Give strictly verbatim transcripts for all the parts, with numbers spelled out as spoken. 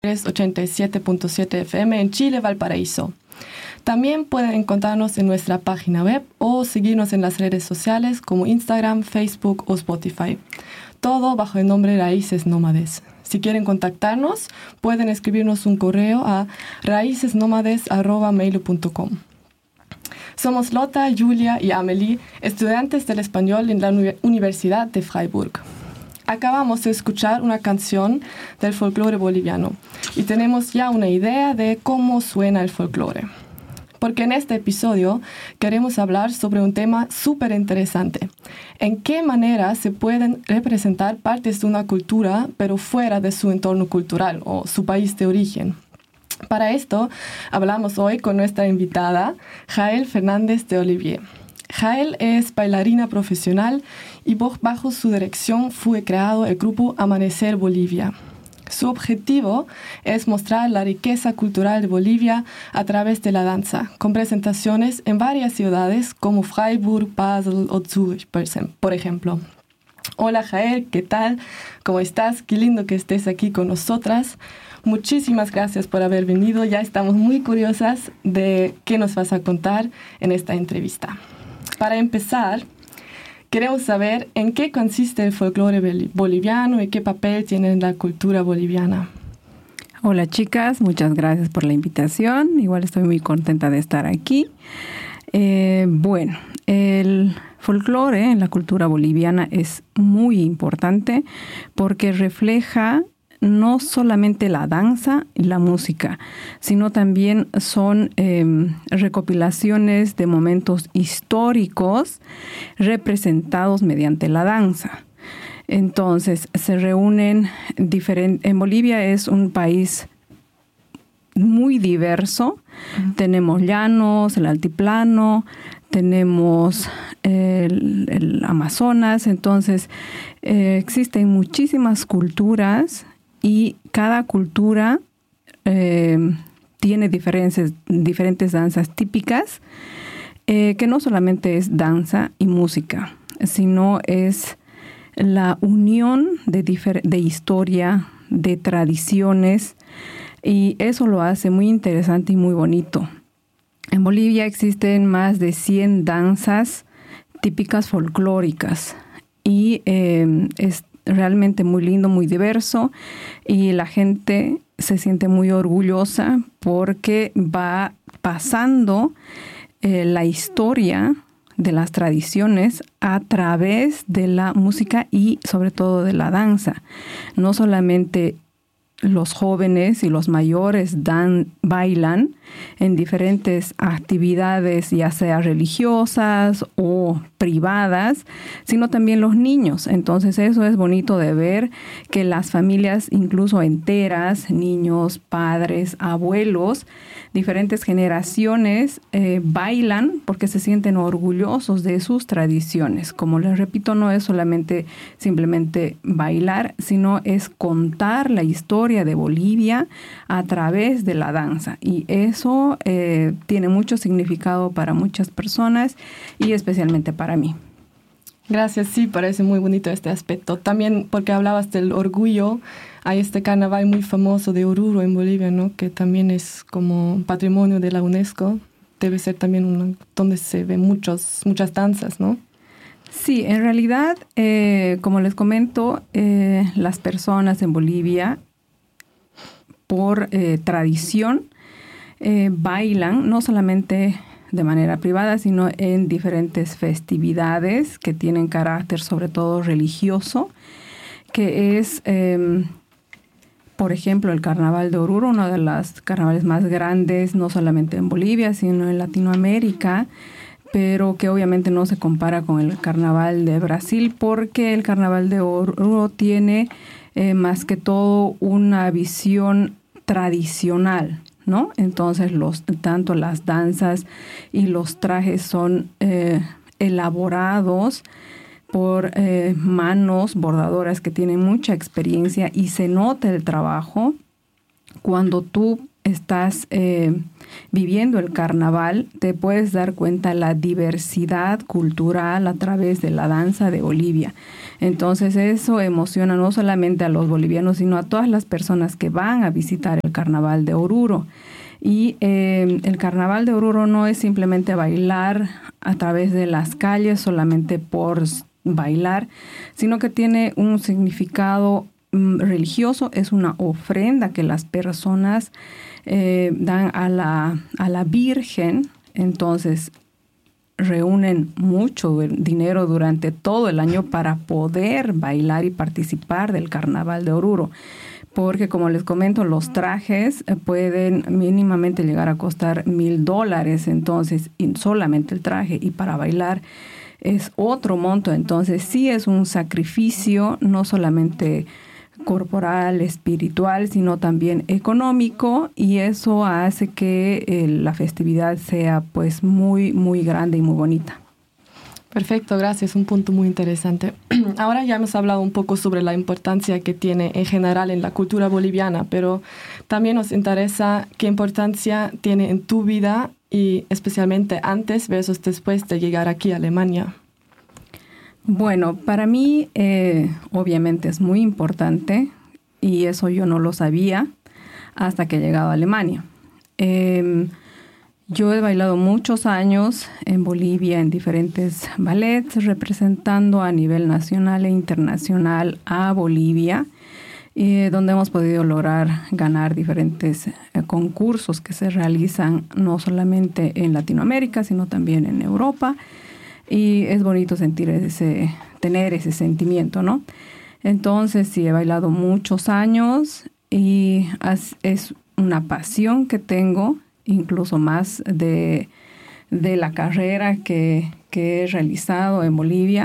ochenta y siete punto siete F M en Chile, Valparaíso. También pueden encontrarnos en nuestra página web o seguirnos en las redes sociales como Instagram, Facebook o Spotify. Todo bajo el nombre Raíces Nómades. Si quieren contactarnos, pueden escribirnos un correo a raicesnomades arroba mail punto com. Somos Lota, Julia y Amelie, estudiantes del español en la Universidad de Freiburg. Acabamos de escuchar una canción del folclore boliviano y tenemos ya una idea de cómo suena el folclore. Porque en este episodio queremos hablar sobre un tema súper interesante. ¿En qué manera se pueden representar partes de una cultura pero fuera de su entorno cultural o su país de origen? Para esto hablamos hoy con nuestra invitada, Jael Fernández de Olivier. Jael es bailarina profesional y bajo su dirección fue creado el grupo Amanecer Bolivia. Su objetivo es mostrar la riqueza cultural de Bolivia a través de la danza, con presentaciones en varias ciudades como Freiburg, Basel o Zurich, por ejemplo. Hola Jael, ¿qué tal? ¿Cómo estás? Qué lindo que estés aquí con nosotras. Muchísimas gracias por haber venido. Ya estamos muy curiosas de qué nos vas a contar en esta entrevista. Para empezar, queremos saber en qué consiste el folclore boliviano y qué papel tiene en la cultura boliviana. Hola chicas, muchas gracias por la invitación. Igual estoy muy contenta de estar aquí. Eh, bueno, el folclore en la cultura boliviana es muy importante porque refleja no solamente la danza y la música, sino también son eh, recopilaciones de momentos históricos representados mediante la danza. Entonces, se reúnen diferentes. En Bolivia es un país muy diverso. Uh-huh. Tenemos llanos, el altiplano, tenemos el, el Amazonas. Entonces, eh, existen muchísimas culturas. Y cada cultura eh, tiene diferentes, diferentes danzas típicas, eh, que no solamente es danza y música, sino es la unión de, difer- de historia, de tradiciones, y eso lo hace muy interesante y muy bonito. En Bolivia existen más de cien danzas típicas folclóricas y eh, es realmente muy lindo, muy diverso, y la gente se siente muy orgullosa porque va pasando eh, la historia de las tradiciones a través de la música y sobre todo de la danza. No solamente los jóvenes y los mayores dan, bailan en diferentes actividades, ya sea religiosas o privadas, sino también los niños. Entonces eso es bonito de ver, que las familias incluso enteras, niños, padres, abuelos, diferentes generaciones eh, bailan porque se sienten orgullosos de sus tradiciones. Como les repito, no es solamente simplemente bailar, sino es contar la historia de Bolivia a través de la danza. Y eso eh, tiene mucho significado para muchas personas y especialmente para mí. Gracias, sí, parece muy bonito este aspecto. También porque hablabas del orgullo, hay este carnaval muy famoso de Oruro en Bolivia, ¿no? Que también es como patrimonio de la UNESCO. Debe ser también una, donde se ven muchos, muchas danzas, ¿no? Sí, en realidad, eh, como les comento, eh, las personas en Bolivia, por eh, tradición, eh, bailan no solamente de manera privada, sino en diferentes festividades que tienen carácter sobre todo religioso, que es, eh, por ejemplo, el Carnaval de Oruro, uno de los carnavales más grandes, no solamente en Bolivia, sino en Latinoamérica, pero que obviamente no se compara con el Carnaval de Brasil, porque el Carnaval de Oruro tiene eh, más que todo una visión tradicional, ¿no? Entonces, los, tanto las danzas y los trajes son eh, elaborados por eh, manos bordadoras que tienen mucha experiencia y se nota el trabajo cuando tú estás eh, viviendo el carnaval, te puedes dar cuenta de la diversidad cultural a través de la danza de Bolivia. Entonces eso emociona no solamente a los bolivianos, sino a todas las personas que van a visitar el carnaval de Oruro. Y eh, el carnaval de Oruro no es simplemente bailar a través de las calles solamente por bailar, sino que tiene un significado mm, religioso, es una ofrenda que las personas eh, dan a la, a la Virgen. Entonces reúnen mucho dinero durante todo el año para poder bailar y participar del carnaval de Oruro. Porque, como les comento, los trajes pueden mínimamente llegar a costar mil dólares, entonces, y solamente el traje, y para bailar es otro monto. Entonces, sí es un sacrificio, no solamente corporal, espiritual, sino también económico, y eso hace que eh, la festividad sea, pues, muy, muy grande y muy bonita. Perfecto, gracias. Un punto muy interesante. Ahora ya hemos hablado un poco sobre la importancia que tiene en general en la cultura boliviana, pero también nos interesa qué importancia tiene en tu vida y especialmente antes versus después de llegar aquí a Alemania. Bueno, para mí eh, obviamente es muy importante y eso yo no lo sabía hasta que he llegado a Alemania. Eh, Yo he bailado muchos años en Bolivia en diferentes ballets, representando a nivel nacional e internacional a Bolivia, eh, donde hemos podido lograr ganar diferentes eh, concursos que se realizan no solamente en Latinoamérica, sino también en Europa. Y es bonito sentir ese, tener ese sentimiento, ¿no? Entonces, sí, he bailado muchos años y es una pasión que tengo, incluso más de, de la carrera que, que he realizado en Bolivia.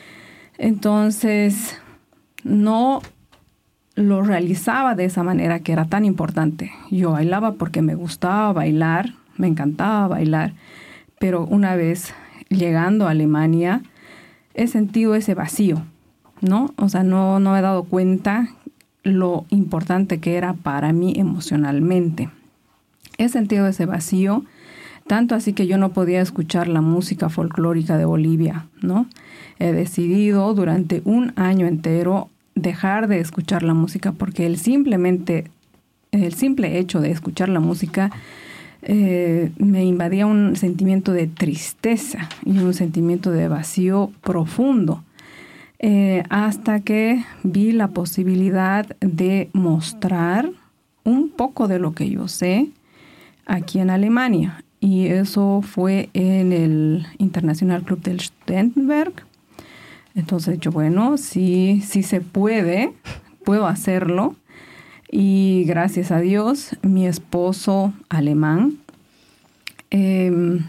Entonces, no lo realizaba de esa manera que era tan importante. Yo bailaba porque me gustaba bailar, me encantaba bailar, pero una vez llegando a Alemania, he sentido ese vacío, ¿no? O sea, no, no me he dado cuenta lo importante que era para mí emocionalmente. He sentido ese vacío, tanto así que yo no podía escuchar la música folclórica de Bolivia, ¿no? He decidido durante un año entero dejar de escuchar la música porque el simplemente, el simple hecho de escuchar la música eh, me invadía un sentimiento de tristeza y un sentimiento de vacío profundo. Eh, hasta que vi la posibilidad de mostrar un poco de lo que yo sé aquí en Alemania, y eso fue en el International Club del Studentenberg. Entonces yo, bueno, sí, sí se puede, puedo hacerlo, y gracias a Dios, mi esposo alemán eh,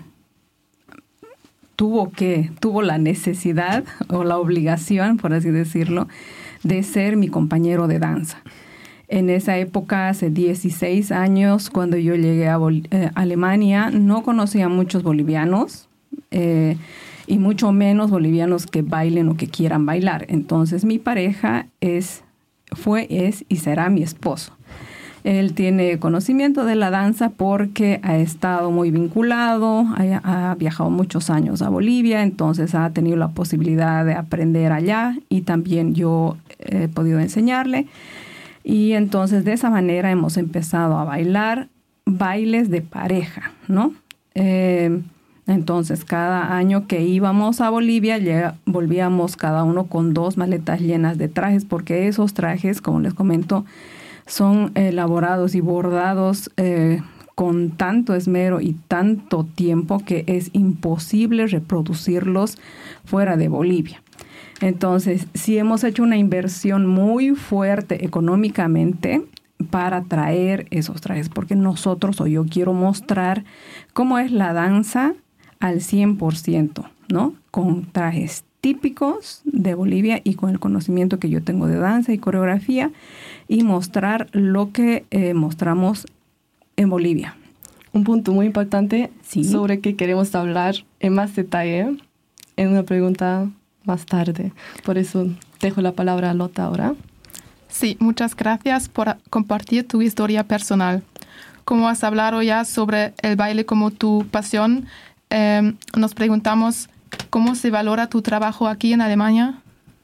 tuvo que, tuvo la necesidad o la obligación, por así decirlo, de ser mi compañero de danza. En esa época, hace dieciséis años, cuando yo llegué a Bol- eh, Alemania, no conocía a muchos bolivianos eh, y mucho menos bolivianos que bailen o que quieran bailar. Entonces, mi pareja es, fue, es y será mi esposo. Él tiene conocimiento de la danza porque ha estado muy vinculado, ha, ha viajado muchos años a Bolivia, entonces ha tenido la posibilidad de aprender allá y también yo he podido enseñarle. Y entonces de esa manera hemos empezado a bailar bailes de pareja, ¿no? Eh, entonces cada año que íbamos a Bolivia llega, volvíamos cada uno con dos maletas llenas de trajes, porque esos trajes, como les comento, son elaborados y bordados eh, con tanto esmero y tanto tiempo que es imposible reproducirlos fuera de Bolivia. Entonces, sí hemos hecho una inversión muy fuerte económicamente para traer esos trajes, porque nosotros o yo quiero mostrar cómo es la danza al cien por ciento, ¿no? Con trajes típicos de Bolivia y con el conocimiento que yo tengo de danza y coreografía, y mostrar lo que eh, mostramos en Bolivia. Un punto muy importante, sí, sobre que queremos hablar en más detalle en una pregunta más tarde. Por eso dejo la palabra a Lotta ahora. Sí, muchas gracias por compartir tu historia personal. como has hablado ya sobre el baile como tu pasión, eh, nos preguntamos cómo se valora tu trabajo aquí en Alemania.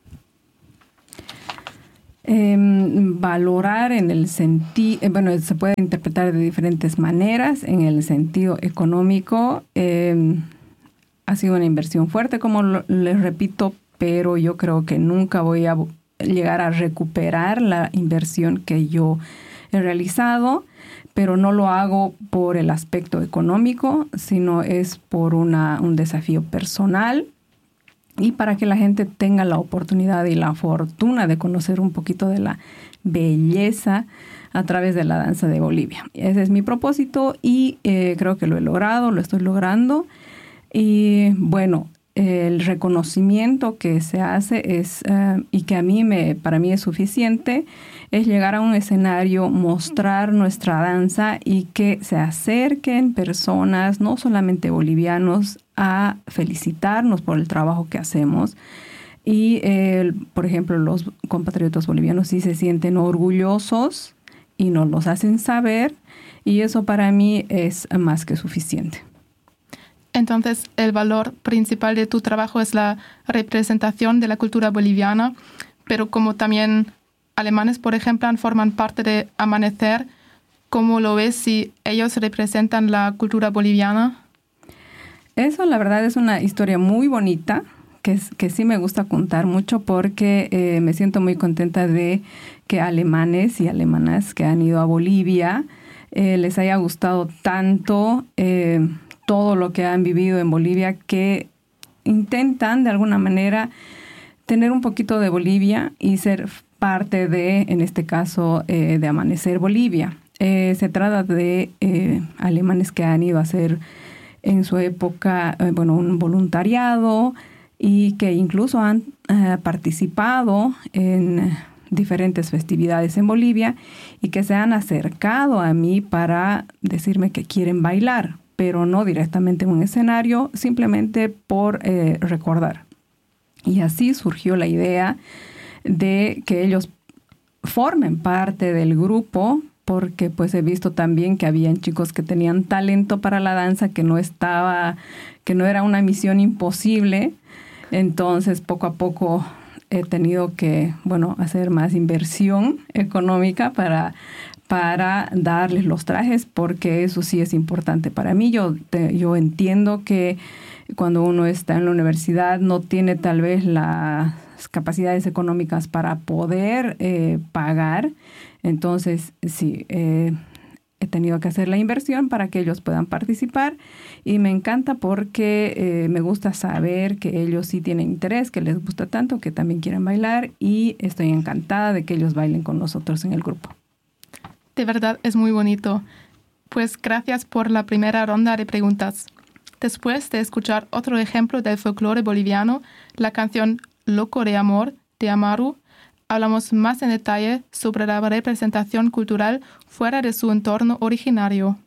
Eh, valorar en el sentido, eh, bueno, se puede interpretar de diferentes maneras. En el sentido económico, eh, ha sido una inversión fuerte, como lo, les repito, pero yo creo que nunca voy a llegar a recuperar la inversión que yo he realizado, pero no lo hago por el aspecto económico, sino es por una, un desafío personal. Y para que la gente tenga la oportunidad y la fortuna de conocer un poquito de la belleza a través de la danza de Bolivia. Ese es mi propósito y eh, creo que lo he logrado, lo estoy logrando. Y bueno, el reconocimiento que se hace es, uh, y que a mí me, para mí es suficiente, es llegar a un escenario, mostrar nuestra danza y que se acerquen personas, no solamente bolivianos, a felicitarnos por el trabajo que hacemos. Y, eh, por ejemplo, los compatriotas bolivianos sí se sienten orgullosos y nos los hacen saber, y eso para mí es más que suficiente. Entonces, el valor principal de tu trabajo es la representación de la cultura boliviana, pero como también alemanes, por ejemplo, forman parte de Amanecer, ¿cómo lo ves si ellos representan la cultura boliviana? Eso, la verdad, es una historia muy bonita, que, es, que sí me gusta contar mucho porque eh, me siento muy contenta de que alemanes y alemanas que han ido a Bolivia eh, les haya gustado tanto eh, todo lo que han vivido en Bolivia, que intentan de alguna manera tener un poquito de Bolivia y ser parte de, en este caso, eh, de Amanecer Bolivia. Eh, se trata de eh, alemanes que han ido a hacer en su época, eh, bueno, un voluntariado y que incluso han eh, participado en diferentes festividades en Bolivia y que se han acercado a mí para decirme que quieren bailar, pero no directamente en un escenario, simplemente por eh, recordar. Y así surgió la idea de que ellos formen parte del grupo, porque pues he visto también que habían chicos que tenían talento para la danza, que no estaba, que no era una misión imposible. Entonces, poco a poco he tenido que, bueno, hacer más inversión económica para, para darles los trajes, porque eso sí es importante para mí. Yo, te, yo entiendo que cuando uno está en la universidad no tiene tal vez las capacidades económicas para poder eh, pagar. Entonces, sí, eh, he tenido que hacer la inversión para que ellos puedan participar y me encanta porque eh, me gusta saber que ellos sí tienen interés, que les gusta tanto, que también quieren bailar y estoy encantada de que ellos bailen con nosotros en el grupo. De verdad es muy bonito. Pues gracias por la primera ronda de preguntas. Después de escuchar otro ejemplo del folclore boliviano, la canción Loco de Amor de Amaru, hablamos más en detalle sobre la representación cultural fuera de su entorno originario.